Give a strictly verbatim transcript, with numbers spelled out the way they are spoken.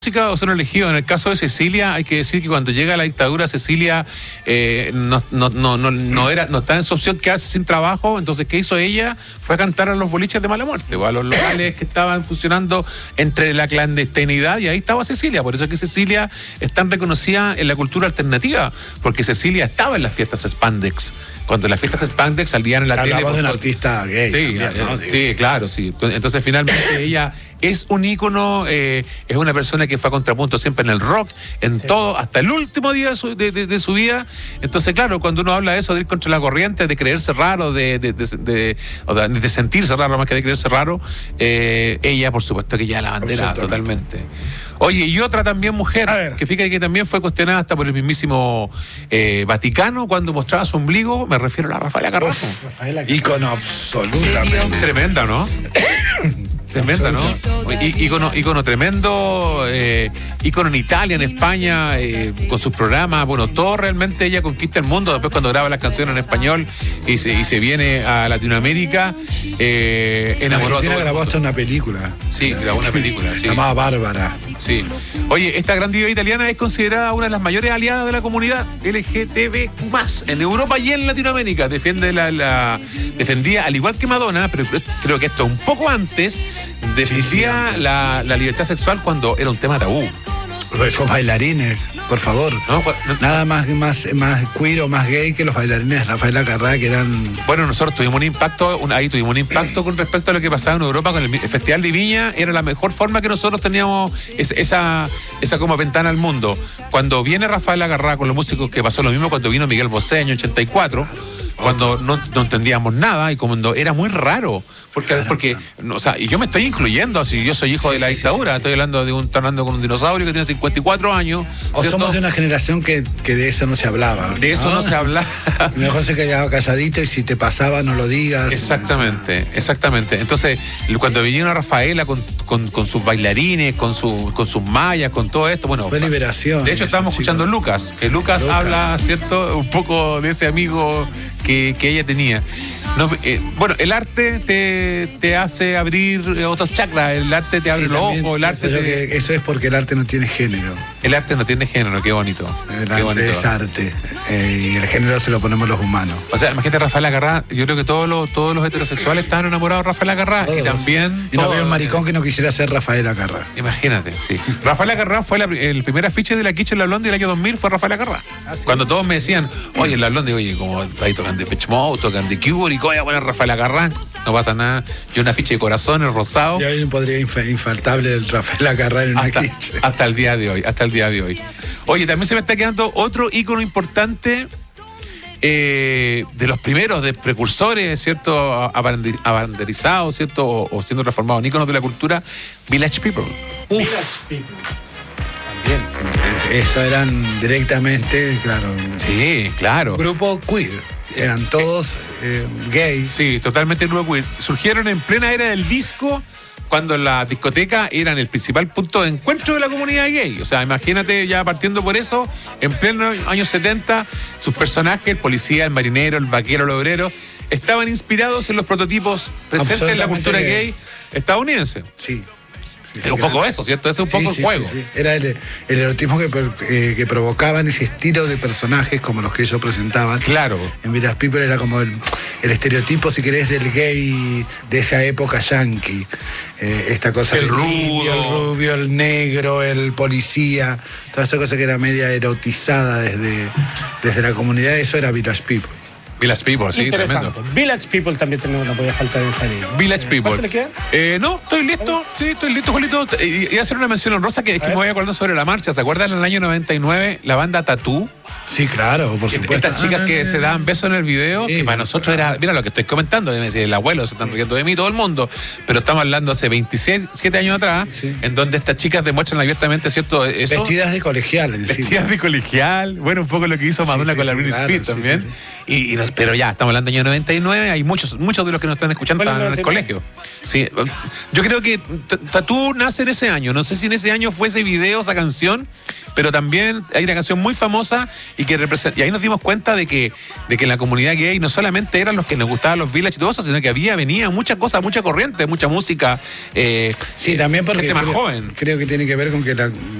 música o son elegidos. En el caso de Cecilia, hay que decir que cuando llega la dictadura, Cecilia eh, no, no, no, no, no era, no está en su opción, quedarse sin trabajo. Entonces, ¿qué hizo ella? Fue a cantar a los boliches de mala muerte, o a los locales que estaban funcionando entre la clandestinidad, y ahí estaba Cecilia. Por eso es que Cecilia es tan reconocida en la cultura alternativa, porque Cecilia estaba en las fiestas Spandex. Cuando las fiestas Spandex salían en la tele. Hablamos de un artista gay. Sí, también, ¿no? sí, claro, sí. Entonces, finalmente, ella es un ícono, eh, es una persona que fue a contrapunto siempre en el rock, en sí. todo, hasta el último día de su, de, de, de su vida. Entonces, claro, cuando uno habla de eso, de ir contra la corriente, de creerse raro, de, de, de, de, de, de sentirse raro más que de creerse raro, eh, ella, por supuesto, que ya la bandera totalmente. Oye, y otra también mujer, que fíjate que también fue cuestionada hasta por el mismísimo eh, Vaticano cuando mostraba su ombligo, me refiero a la Rafaela Carrà. Ícono absolutamente. Tremenda, ¿no? Tremenda, ¿no? Í, ícono, ícono tremendo, eh, ícono en Italia, en España, eh, con sus programas, bueno, todo realmente ella conquista el mundo. Después cuando graba las canciones en español y se, y se viene a Latinoamérica, eh, enamoró Argentina a todo grabó hasta una película. Sí, grabó una película, sí. Llamada Bárbara. Sí. Oye, esta gran diva italiana es considerada una de las mayores aliadas de la comunidad L G T B Q más, en Europa y en Latinoamérica. Defiende la, la, defendía, al igual que Madonna, pero creo que esto un poco antes, defendía sí, sí, la, la libertad sexual cuando era un tema tabú. Esos bailarines, por favor. No, no, Nada más, más, más queer o más gay que los bailarines de Rafaela Carrà, que eran... Bueno, nosotros tuvimos un impacto, un, ahí tuvimos un impacto con respecto a lo que pasaba en Europa con el, el Festival de Viña. Era la mejor forma que nosotros teníamos es, esa, esa como ventana al mundo. Cuando viene Rafaela Carrà con los músicos, que pasó lo mismo cuando vino Miguel Bosé en ochenta y cuatro, cuando no, no entendíamos nada y cuando era muy raro, porque, claro, porque claro. o sea, y yo me estoy incluyendo, así yo soy hijo sí, de la sí, dictadura, sí, sí. estoy hablando de un, hablando con un dinosaurio que tiene cincuenta y cuatro años. O ¿cierto? Somos de una generación que, que de eso no se hablaba. De eso ¿no? no se hablaba. Mejor se quedaba calladito y si te pasaba no lo digas. Exactamente, exactamente. Entonces, cuando vinieron a Rafaela con, con, con sus bailarines, con, su, con sus mallas, con todo esto, bueno. Fue liberación. De hecho, estábamos escuchando a Lucas, que Lucas, Lucas habla, ¿cierto? Un poco de ese amigo que, que ella tenía. No, eh, bueno, el arte te, te hace abrir otros chakras, el arte te abre sí, los ojos, el arte te... que eso es porque el arte no tiene género. El arte no tiene género, qué bonito. El qué arte bonito. es arte, eh, y el género se lo ponemos los humanos. O sea, imagínate Rafaela Carrà, yo creo que todos los, todos los heterosexuales estaban enamorados de Rafaela Carrà, todos. Y también... Y no había un maricón que no quisiera ser Rafaela Carrà. Imagínate, sí. Rafaela Carrà fue la, el primer afiche de la Kitchen La Blondie del año dos mil, fue Rafaela Carrà. ¿Ah, sí? Cuando todos me decían, oye, La Blondie, oye, como ahí tocan de Depeche Mode, tocan de Cure, y cómo voy a poner Rafaela Carrà, no pasa nada. Yo un afiche de corazones rosado. Y ahí podría inf- infaltable el Rafaela Carrà en una hasta, Kitchen. Hasta el día de hoy, hasta el día de hoy. Oye, también se me está quedando otro ícono importante eh, de los primeros, de precursores, ¿cierto? Abanderizados, ¿cierto? O, o siendo transformados en íconos de la cultura, Village People. Uf. Village People. También. Eso eran directamente, claro. Sí, claro. Grupo queer. Eran todos eh, gays. Sí, totalmente grupo queer. Surgieron en plena era del disco, cuando las discotecas eran el principal punto de encuentro de la comunidad gay. O sea, imagínate ya partiendo por eso, en pleno años setenta, sus personajes, el policía, el marinero, el vaquero, el obrero, estaban inspirados en los prototipos presentes en la cultura gay estadounidense. Sí. Sí, es un poco eso, ¿cierto? Ese es un sí, poco sí, el juego. Sí, sí. Era el, el erotismo que, eh, que provocaban ese estilo de personajes como los que ellos presentaban. Claro. En Village People era como el, el estereotipo, si querés, del gay de esa época yankee. Eh, esta cosa el del rudo. Indio, el rubio, el negro, el policía, toda esta cosa que era media erotizada desde, desde la comunidad, eso era Village People. Village People, sí, interesante. Tremendo. Village People también tenemos, no podía faltar en Javier. Village People. ¿Cuánto le queda? Eh, no, estoy listo, sí, estoy listo, Juanito. Y, y hacer una mención honrosa que es que me voy acordando sobre la marcha. ¿Se acuerdan en el año noventa y nueve la banda Tatú? Sí, claro, por supuesto. Estas chicas ah, que no, no, se daban besos en el video, sí, que para nosotros claro. era, mira lo que estoy comentando, el abuelo se están sí. riendo de mí, todo el mundo, pero estamos hablando hace veintisiete años atrás, sí. en donde estas chicas demuestran abiertamente, ¿cierto? Eso, vestidas de colegial, encima. Vestidas de colegial, bueno, un poco lo que hizo Madonna sí, sí, con la Britney sí, Spears claro, también. Sí, sí. Y, y nos, pero ya, estamos hablando del año noventa y nueve, hay muchos, muchos de los que nos están escuchando estaban en el colegio. Sí, yo creo que Tatú nace en ese año, no sé si en ese año fue ese video, esa canción, pero también hay una canción muy famosa y que represent... y ahí nos dimos cuenta de que, de que en la comunidad gay no solamente eran los que nos gustaban los Village y todo eso, sino que había, venía muchas cosas, mucha corriente, mucha música. Eh, Sí, también porque gente más creo, joven. creo que tiene que ver con que la